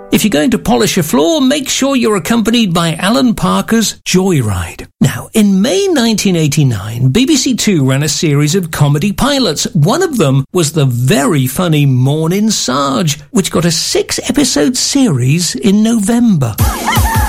If you're going to polish a floor, make sure you're accompanied by Alan Parker's Joyride. Now, in May 1989, BBC Two ran a series of comedy pilots. One of them was the very funny Morning Sarge, which got a 6-episode series in November.